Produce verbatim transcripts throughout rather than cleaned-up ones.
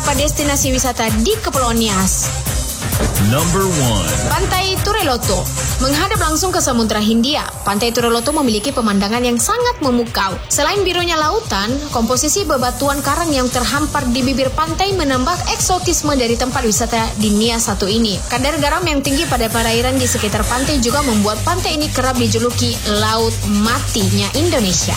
beberapa destinasi wisata di Kepulauan Nias. Number one. Pantai Tureloto. Menghadap langsung ke Samudra Hindia, Pantai Tureloto memiliki pemandangan yang sangat memukau. Selain birunya lautan, komposisi bebatuan karang yang terhampar di bibir pantai menambah eksotisme dari tempat wisata di Nias satu ini. Kadar garam yang tinggi pada perairan di sekitar pantai juga membuat pantai ini kerap dijuluki Laut Matinya Indonesia.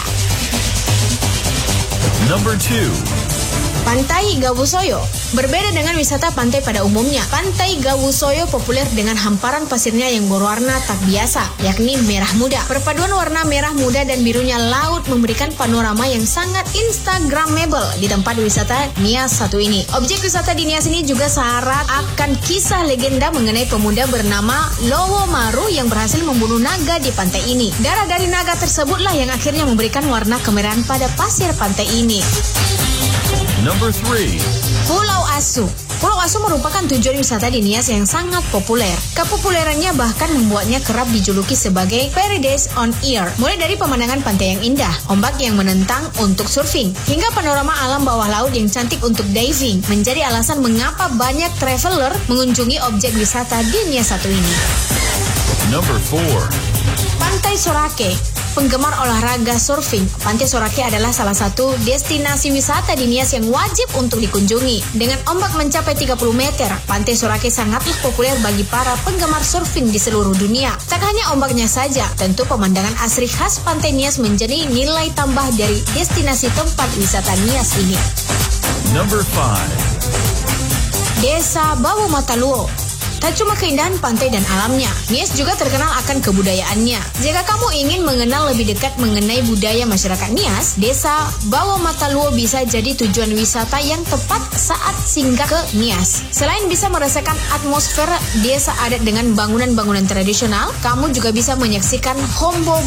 Number two. Pantai Gawusoyo. Berbeda dengan wisata pantai pada umumnya, Pantai Gawusoyo populer dengan hamparan pasirnya yang berwarna tak biasa, yakni merah muda. Perpaduan warna merah muda dan birunya laut memberikan panorama yang sangat instagramable di tempat wisata Nias satu ini. Objek wisata di Nias ini juga syarat akan kisah legenda mengenai pemuda bernama Lowo Maru yang berhasil membunuh naga di pantai ini. Darah dari naga tersebutlah yang akhirnya memberikan warna kemerahan pada pasir pantai ini. Number three. Pulau Asu. Pulau Asu merupakan tujuan wisata di Nias yang sangat populer. Kepopulerannya bahkan membuatnya kerap dijuluki sebagai Paradise on Air. Mulai dari pemandangan pantai yang indah, ombak yang menentang untuk surfing, hingga panorama alam bawah laut yang cantik untuk diving, menjadi alasan mengapa banyak traveler mengunjungi objek wisata di Nias satu ini. Number four. Pantai Sorake. Penggemar olahraga surfing, Pantai Sorake adalah salah satu destinasi wisata di Nias yang wajib untuk dikunjungi. Dengan ombak mencapai tiga puluh meter, Pantai Sorake sangatlah populer bagi para penggemar surfing di seluruh dunia. Tak hanya ombaknya saja, tentu pemandangan asri khas Pantai Nias menjadi nilai tambah dari destinasi tempat wisata Nias ini. Number five. Desa Bawo Mataluo. Tak cuma keindahan pantai dan alamnya, Nias juga terkenal akan kebudayaannya. Jika kamu ingin mengenal lebih dekat mengenai budaya masyarakat Nias, Desa Bawo Mataluo bisa jadi tujuan wisata yang tepat saat singgah ke Nias. Selain bisa merasakan atmosfer desa adat dengan bangunan-bangunan tradisional, kamu juga bisa menyaksikan Hombo